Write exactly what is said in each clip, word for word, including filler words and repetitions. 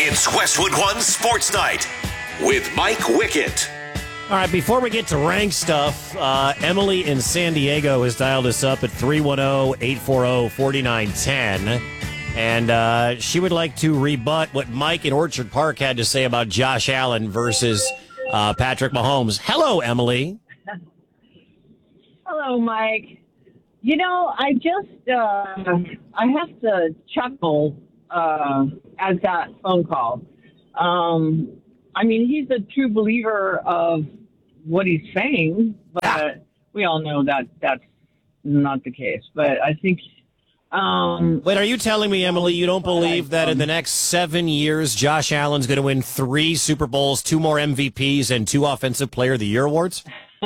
It's Westwood One Sports Night with Mike Wickett. All right, before we get to rank stuff, uh, Emily in San Diego has dialed us up at three one zero, eight four zero, four nine one zero. And uh, she would like to rebut what Mike in Orchard Park had to say about Josh Allen versus uh, Patrick Mahomes. Hello, Emily. Hello, Mike. You know, I just, uh, I have to chuckle uh, at that phone call. Um, I mean, he's a true believer of what he's saying, but we all know that that's not the case. But I think... Um, Wait, are you telling me, Emily, you don't believe that in the next seven years, Josh Allen's going to win three Super Bowls, two more M V Ps, and two Offensive Player of the Year awards?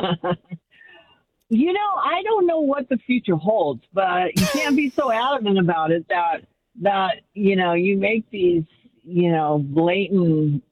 You know, I don't know what the future holds, but you can't be so adamant about it that, that you know, you make these, you know, blatant,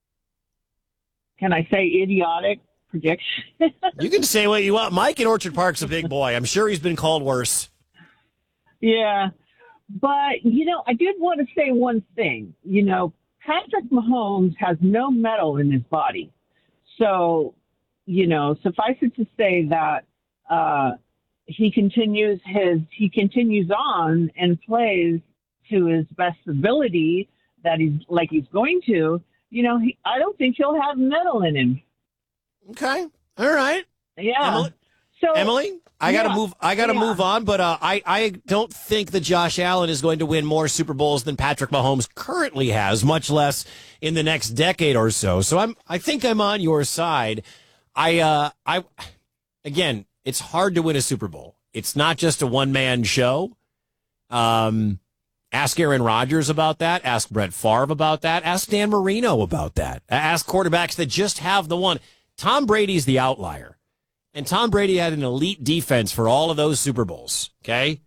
can I say idiotic predictions? You can say what you want. Mike in Orchard Park's a big boy. I'm sure he's been called worse. Yeah, but, you know, I did want to say one thing. You know, Patrick Mahomes has no metal in his body. So, you know, suffice it to say that uh, he continues his he continues on and plays to his best ability that he's like he's going to. You know, he, I don't think he'll have metal in him. Okay, all right. Yeah. Emily, so Emily? I gotta yeah, move. I gotta yeah. move on, but uh, I I don't think that Josh Allen is going to win more Super Bowls than Patrick Mahomes currently has, much less in the next decade or so. So I'm. I think I'm on your side. I uh I again, it's hard to win a Super Bowl. It's not just a one man show. Um, ask Aaron Rodgers about that. Ask Brett Favre about that. Ask Dan Marino about that. Ask quarterbacks that just have the one. Tom Brady's the outlier. And Tom Brady had an elite defense for all of those Super Bowls, okay?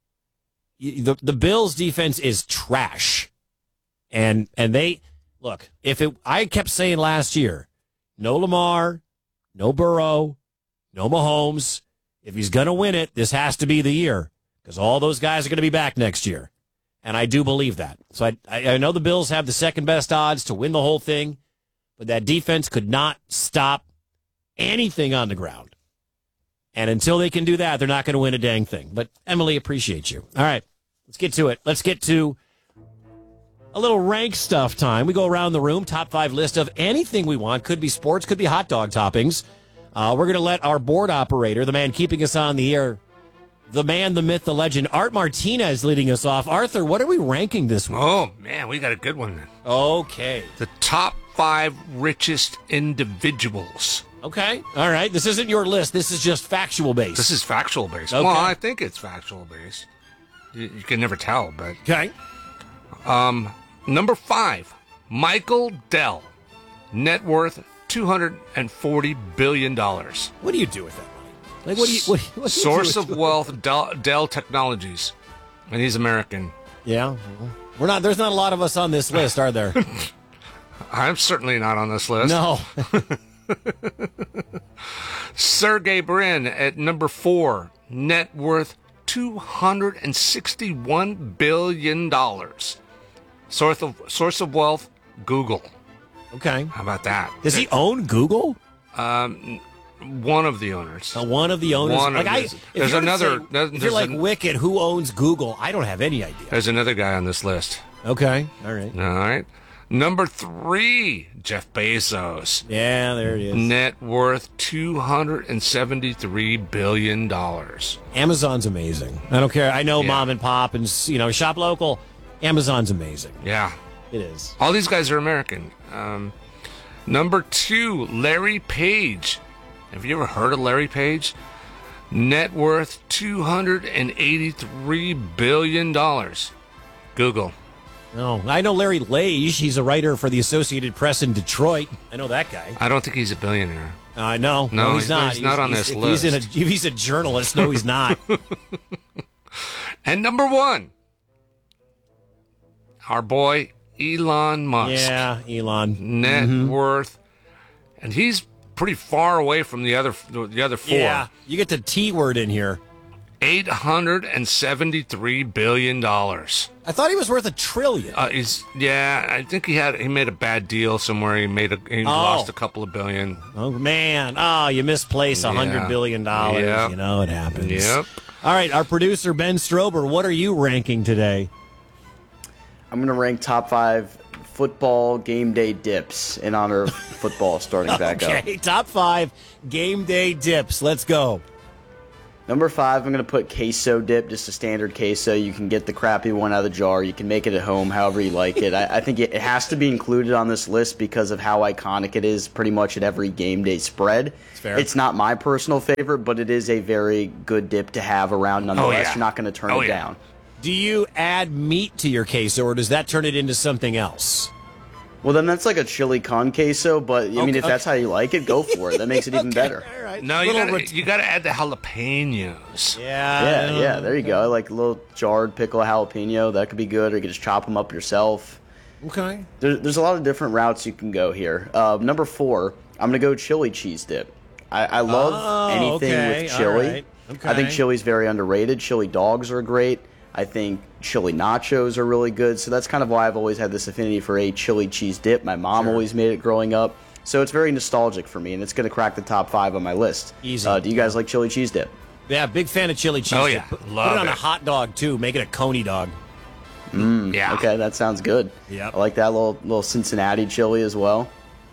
The the Bills' defense is trash. And and they, look, if it, I kept saying last year, no Lamar, no Burrow, no Mahomes. If he's going to win it, this has to be the year because all those guys are going to be back next year. And I do believe that. So I, I know the Bills have the second best odds to win the whole thing, but that defense could not stop anything on the ground. And until they can do that, they're not going to win a dang thing. But Emily, appreciate you. All right, let's get to it. Let's get to a little rank stuff time. We go around the room, top five list of anything we want. Could be sports, could be hot dog toppings. Uh, we're going to let our board operator, the man keeping us on the air, the man, the myth, the legend, Art Martinez leading us off. Arthur, what are we ranking this week? Oh, man, we got a good one. Okay. The top five richest individuals. Okay. All right. This isn't your list. This is just factual based. This is factual based. Okay. Well, I think it's factual based. You, you can never tell, but... Okay. Um, number five, Michael Dell. Net worth two hundred forty billion dollars. What do you do with that money? Like, what do you... What, what do you Source do of with wealth, Dell, Dell Technologies. And he's American. Yeah. We're not... There's not a lot of us on this list, are there? I'm certainly not on this list. No. Sergey Brin at number four, net worth two hundred sixty-one billion dollars. Source of, source of wealth, Google. Okay. How about that? Does he own Google? Um, one of the owners. Uh, one of the owners. One like of I, this- if there's you're to another- say- there's- if you're like there's an- Wicked, who owns Google? I don't have any idea. There's another guy on this list. Okay. All right. All right. Number three, Jeff Bezos. Yeah, there it is. Net worth two hundred seventy-three billion dollars. Amazon's amazing. I don't care. I know Yeah. mom and pop and, you know, shop local. Amazon's amazing. Yeah. It is. All these guys are American. Um, number two, Larry Page. Have you ever heard of Larry Page? Net worth two hundred eighty-three billion dollars. Google. No, I know Larry Lage. He's a writer for the Associated Press in Detroit. I know that guy. I don't think he's a billionaire. I uh, know. No, he's, he's- not. he's not on this if list. He's, in a, if he's a journalist. No, he's not. And number one, our boy Elon Musk. Yeah, Elon. Net Mhm. worth, and he's pretty far away from the other the other four. Yeah, you get the T word in here. eight hundred seventy-three billion dollars. I thought he was worth a trillion. Uh, he's yeah. I think he had he made a bad deal somewhere. He made a he Oh. lost a couple of billion. Oh, man. Oh, you misplaced a Yeah. hundred billion dollars. Yep. You know, it happens. Yep. All right, our producer, Ben Strober, what are you ranking today? I'm going to rank top five football game day dips in honor of football starting back up. Okay, top five game day dips. Let's go. Number five, I'm going to put queso dip, just a standard queso. You can get the crappy one out of the jar. You can make it at home however you like it. I, I think it, it has to be included on this list because of how iconic it is pretty much at every game day spread. It's fair. It's not my personal favorite, but it is a very good dip to have around nonetheless. yeah. You're not going to turn Oh, it yeah. down. Do you add meat to your queso, or does that turn it into something else? Well, then that's like a chili con queso, but I mean, Okay, if that's how you like it, go for it. That makes it even better. All right. No, you Little gotta ret- you gotta add the jalapenos. Yeah. Yeah, yeah, there you go. Like a little jarred pickle jalapeno, that could be good, or you can just chop them up yourself. Okay. There, there's a lot of different routes you can go here. Uh, number four, I'm going to go chili cheese dip. I, I love Oh, anything okay, with all chili. right, okay. I think chili's very underrated. Chili dogs are great. I think chili nachos are really good. So that's kind of why I've always had this affinity for a chili cheese dip. My mom always made it growing up. So it's very nostalgic for me, and it's going to crack the top five on my list. Easy. Uh, do you guys like chili cheese dip? Yeah, big fan of chili cheese. Oh, yeah. Put, Love put it on it. a hot dog, too. Make it a coney dog. Yeah. Okay, that sounds good. Yep. I like that little little Cincinnati chili as well.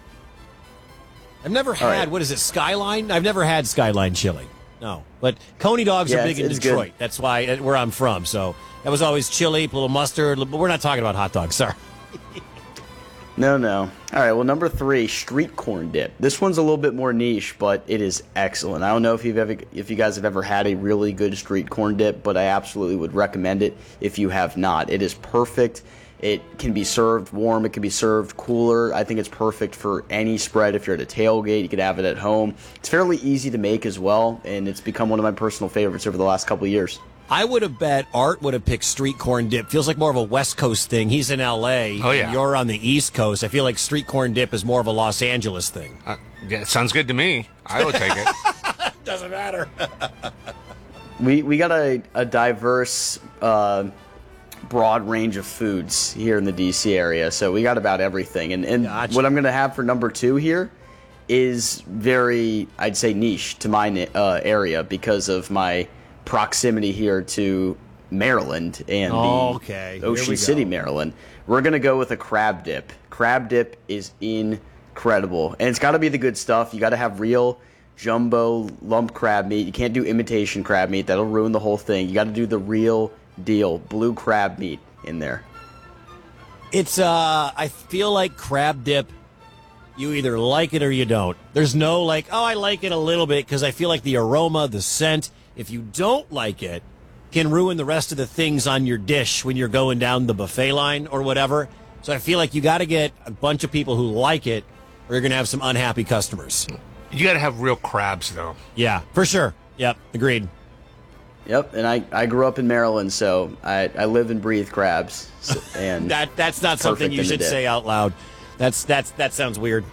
I've never had, right. what is it, Skyline? I've never had Skyline chili. No. But coney dogs Yeah, are big it's- in it's Detroit. good. That's why, uh, where I'm from. So that was always chili, a little mustard. But we're not talking about hot dogs. Sorry. No, no. All right, well, number three, street corn dip. This one's a little bit more niche, but it is excellent. I don't know if you've ever, if you guys have ever had a really good street corn dip, but I absolutely would recommend it if you have not. It is perfect. It can be served warm. It can be served cooler. I think it's perfect for any spread. If you're at a tailgate, you could have it at home. It's fairly easy to make as well, and it's become one of my personal favorites over the last couple of years. I would have bet Art would have picked street corn dip. Feels like more of a West Coast thing. He's in L A. Oh, yeah. And you're on the East Coast. I feel like street corn dip is more of a Los Angeles thing. Uh, yeah, sounds good to me. I would take it. Doesn't matter. We we got a, a diverse, uh, broad range of foods here in the D C area, so we got about everything. And, and Gotcha. what I'm going to have for number two here is very, I'd say, niche to my ni- uh, area because of my proximity here to Maryland and Oh, the okay. Here we Ocean go. City, Maryland. We're going to go with a crab dip. Crab dip is incredible, and it's got to be the good stuff. You got to have real jumbo lump crab meat. You can't do imitation crab meat. That'll ruin the whole thing. You got to do the real deal blue crab meat in there. It's, uh, I feel like crab dip, you either like it or you don't. There's no like, oh, I like it a little bit because I feel like the aroma, the scent, if you don't like it, can ruin the rest of the things on your dish when you're going down the buffet line or whatever. So I feel like you got to get a bunch of people who like it or you're going to have some unhappy customers. You got to have real crabs, though. Yeah, for sure. Yep, agreed. Yep, and I, I grew up in Maryland, so I, I live and breathe crabs. So- And That that's not something Perfect you in the should dip. say out loud. That's that's that sounds weird.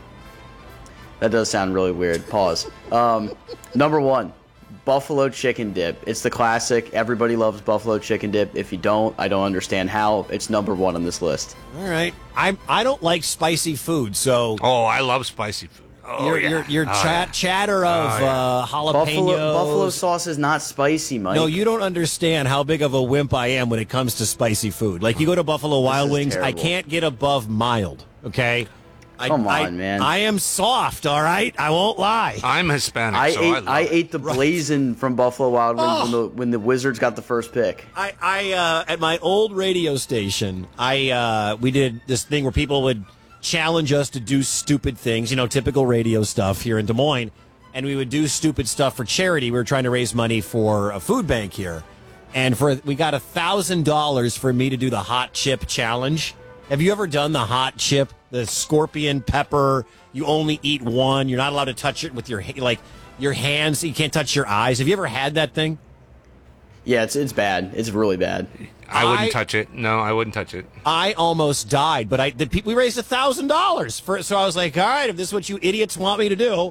that does sound really weird. Pause. Um, number one, buffalo chicken dip. It's the classic. Everybody loves buffalo chicken dip. If you don't, I don't understand how. It's number one on this list. All right. I I don't like spicy food, so Oh, I love spicy food. Oh, your yeah. your your Oh, chat, yeah. chatter of Oh, yeah. uh, jalapenos. Buffalo buffalo sauce is not spicy, Mike. No, you don't understand how big of a wimp I am when it comes to spicy food. Like you go to Buffalo Wild is Wings, I terrible. can't get above mild. Okay. I, Come on, I- man. I am soft. All right. I won't lie. I'm Hispanic, I so ate I, love I it. ate the blazing from Buffalo Wild Wings Oh. when the when the Wizards got the first pick. I, I uh, at my old radio station, I uh, we did this thing where people would challenge us to do stupid things, you know, typical radio stuff here in Des Moines, and we would do stupid stuff for charity. We were trying to raise money for a food bank here, and for we got a thousand dollars for me to do the hot chip challenge. Have you ever done the hot chip, the scorpion pepper? You only eat one. You're not allowed to touch it with your ha- like your hands. You can't touch your eyes. Have you ever had that thing? Yeah, it's it's bad. It's really bad. I wouldn't I- touch it. No, I wouldn't touch it. I almost died, but I the people we raised a thousand dollars for it. So I was like, all right, if this is what you idiots want me to do,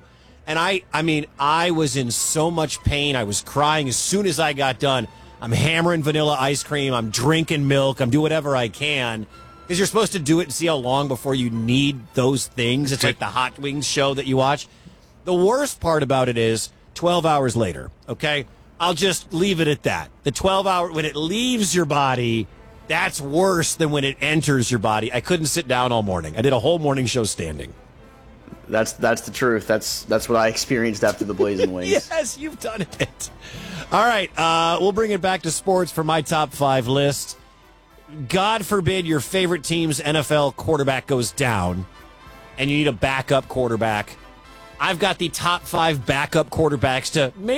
And I, I mean, I was in so much pain. I was crying as soon as I got done. I'm hammering vanilla ice cream. I'm drinking milk. I'm doing whatever I can. Because you're supposed to do it and see how long before you need those things. It's like the Hot Wings show that you watch. The worst part about it is twelve hours later, okay? I'll just leave it at that. The twelve hour, when it leaves your body, that's worse than when it enters your body. I couldn't sit down all morning. I did a whole morning show standing. That's that's the truth. That's that's what I experienced after the Blazing Wings. Yes, you've done it. All right, uh, we'll bring it back to sports for my top five list. God forbid your favorite team's N F L quarterback goes down and you need a backup quarterback. I've got the top five backup quarterbacks to maybe